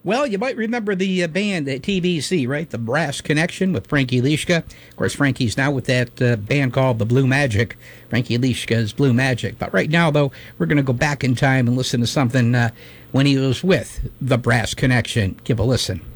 Well, you might remember the band at TVC, right? The Brass Connection with Frankie Lishka. Of course, Frankie's now with that band called the Blue Magic. Frankie Lishka's Blue Magic. But right now, though, we're going to go back in time and listen to something when he was with the Brass Connection. Give a listen.